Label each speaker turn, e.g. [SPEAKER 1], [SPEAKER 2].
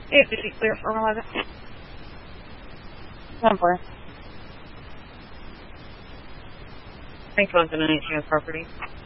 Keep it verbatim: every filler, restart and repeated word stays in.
[SPEAKER 1] Hey, did you clear for eleven? One four. Thanks, one to nine, property.